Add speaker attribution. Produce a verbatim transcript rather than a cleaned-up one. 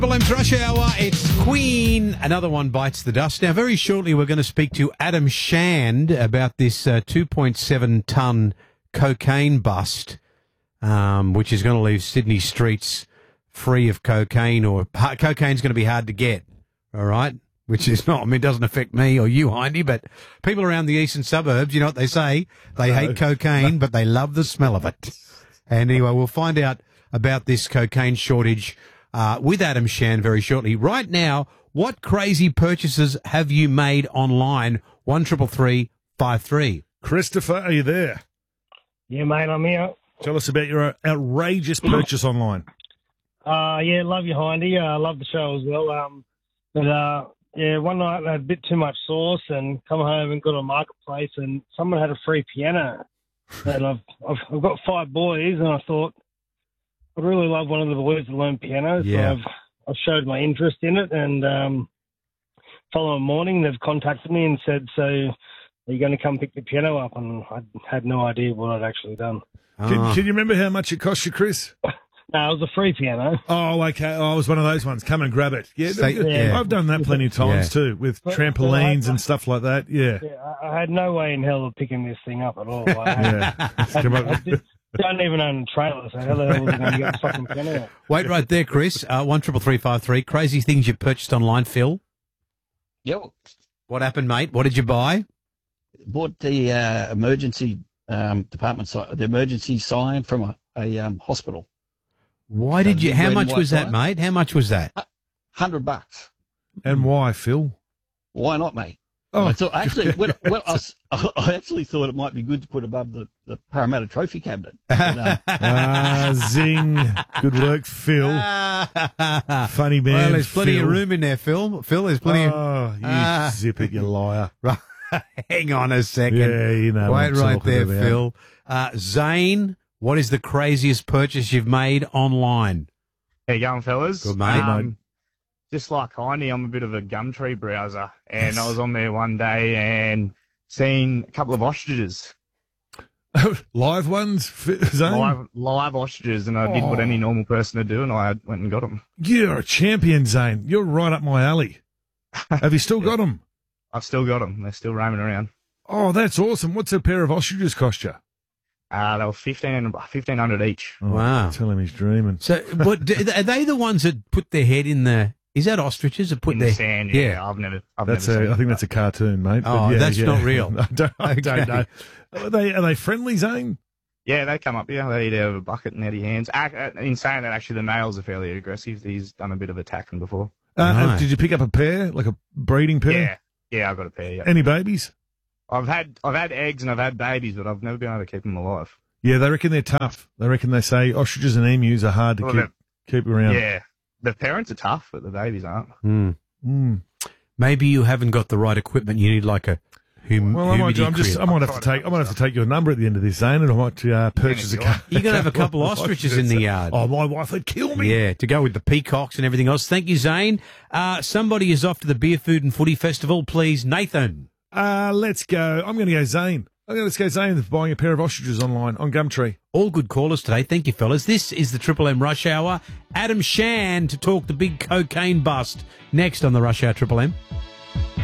Speaker 1: Triple M's Rush Hour, it's Queen. Another one bites the dust. Now, very shortly, we're going to speak to Adam Shand about this uh, two point seven tonne cocaine bust, um, which is going to leave Sydney streets free of cocaine, or ha- cocaine's going to be hard to get, all right? Which is not, I mean, it doesn't affect me or you, Hindy, but people around the eastern suburbs, you know what they say? They hate cocaine, but they love the smell of it. And anyway, we'll find out about this cocaine shortage uh, with Adam Shand very shortly. Right now, what crazy purchases have you made online? One triple three five three.
Speaker 2: Christopher, are you there?
Speaker 3: Yeah, mate, I'm here.
Speaker 2: Tell us about your outrageous purchase online.
Speaker 3: Uh, yeah, love you, Hindy. I uh, love the show as well. Um, but, uh, yeah, one night I had a bit too much sauce and come home and got a marketplace and someone had a free piano. And I've, I've, I've got five boys and I thought I'd really love one of the boys to learn piano. So
Speaker 1: Yeah.
Speaker 3: I've, I've showed my interest in it, and um, following morning they've contacted me and said, so are you going to come pick the piano up? And I had no idea what I'd actually done.
Speaker 2: Can,
Speaker 1: Oh.
Speaker 2: can you remember how much it cost you, Chris?
Speaker 3: No, it was a free piano.
Speaker 2: Oh, okay. Oh, I was one of those ones. Come and grab it. Yeah,
Speaker 1: Say-
Speaker 2: th-
Speaker 1: yeah.
Speaker 2: I've done that plenty of times
Speaker 1: Yeah.
Speaker 2: too, with
Speaker 3: But-
Speaker 2: trampolines
Speaker 3: but I-
Speaker 2: and stuff like that. Yeah.
Speaker 3: Yeah, I, I had no way in hell of picking this thing up at all. I,
Speaker 2: Yeah.
Speaker 3: I,
Speaker 2: Come
Speaker 3: I
Speaker 2: on.
Speaker 3: did- don't even own a trailer, so how the hell was I going to get the fucking piano?
Speaker 1: Wait right there, Chris. Uh, one triple three five three. Crazy things you purchased online, Phil.
Speaker 4: Yep.
Speaker 1: What happened, mate? What did you buy?
Speaker 4: Bought the uh, emergency um, department, si- the emergency sign from a, a um, hospital.
Speaker 1: Why did you?
Speaker 4: Red
Speaker 1: How
Speaker 4: and
Speaker 1: much
Speaker 4: white
Speaker 1: was that,
Speaker 4: sign.
Speaker 1: mate? How much was that?
Speaker 4: Hundred bucks.
Speaker 2: And why, Phil?
Speaker 4: Why not, mate?
Speaker 2: Oh,
Speaker 4: I thought, actually, well, well I, s- I actually thought it might be good to put above the, the Parramatta Trophy cabinet. But, uh,
Speaker 2: ah, zing. Good work, Phil. Funny man.
Speaker 1: Well, there's plenty
Speaker 2: Phil.
Speaker 1: of room in there, Phil. Phil, there's plenty of...
Speaker 2: Oh, you
Speaker 1: Ah.
Speaker 2: zip it, you liar.
Speaker 1: Hang on a second.
Speaker 2: Yeah, you know what
Speaker 1: Wait
Speaker 2: I'm
Speaker 1: right
Speaker 2: talking
Speaker 1: there,
Speaker 2: about.
Speaker 1: Phil. Uh, Zane, what is the craziest purchase you've made online?
Speaker 5: How you going, fellas?
Speaker 1: Good, mate.
Speaker 5: Um, just like Hindy, I'm a bit of a Gumtree browser, and
Speaker 2: Yes.
Speaker 5: I was on there one day and seen a couple of ostriches,
Speaker 2: Live ones, F- Zane?
Speaker 5: live, live ostriches, and I did what
Speaker 2: Oh.
Speaker 5: any normal person would do, and I went and got them.
Speaker 2: You're a champion, Zane. You're right up my alley. Have you still got 'em? got them?
Speaker 5: I've still got them. They're still roaming around.
Speaker 2: Oh, that's awesome. What's a pair of ostriches cost you?
Speaker 5: Uh, they were fifteen, fifteen hundred each.
Speaker 2: Oh,
Speaker 1: Wow.
Speaker 2: Tell him he's dreaming.
Speaker 1: So, what, do- are they the ones that put their head in the... Is that ostriches that put
Speaker 5: In
Speaker 1: their...
Speaker 5: the sand, yeah.
Speaker 1: yeah.
Speaker 5: I've never, I've
Speaker 2: That's
Speaker 5: never
Speaker 2: a,
Speaker 5: seen
Speaker 2: I think
Speaker 5: it.
Speaker 2: that's a cartoon, mate. but
Speaker 1: Oh,
Speaker 2: yeah,
Speaker 1: that's
Speaker 2: yeah.
Speaker 1: not real.
Speaker 2: I don't, I don't
Speaker 1: Okay.
Speaker 2: know. Are they, are they friendly, Zane?
Speaker 5: Yeah, they come up here. They eat out of a bucket and out of your hands. Ac- uh, In saying that, actually, the males are fairly aggressive. He's done a bit of attacking before.
Speaker 2: Uh, and
Speaker 1: Right.
Speaker 2: did you pick up a pair, like a breeding pair?
Speaker 5: Yeah, yeah, I've got a pair. Yeah.
Speaker 2: Any babies?
Speaker 5: I've had I've had eggs and I've had babies, but I've never been able to keep them alive.
Speaker 2: Yeah, they reckon they're tough. They reckon they say ostriches and emus are hard to
Speaker 5: Well,
Speaker 2: keep, keep around.
Speaker 5: Yeah, the parents are tough, but the babies aren't.
Speaker 1: Hmm.
Speaker 2: Mm.
Speaker 1: Maybe you haven't got the right equipment. You need like a hum-
Speaker 2: Well, I might,
Speaker 1: humidity
Speaker 2: I'm just, I
Speaker 1: crib.
Speaker 2: might have to take, I might have to take your number at the end of this, Zane, and I might uh, purchase a
Speaker 5: Yeah,
Speaker 2: car.
Speaker 1: You're going to have a couple of ostriches in the yard.
Speaker 2: Oh, my wife would kill me.
Speaker 1: Yeah, to go with the peacocks and everything else. Thank you, Zane. Uh, somebody is off to the Beer, Food and Footy Festival. Please, Nathan.
Speaker 2: Uh, let's go. I'm going to go Zane. I'm going to let's go Zane with buying a pair of ostriches online on Gumtree.
Speaker 1: All good callers today. Thank you, fellas. This is the Triple M Rush Hour. Adam Shand to talk the big cocaine bust. Next on the Rush Hour Triple M.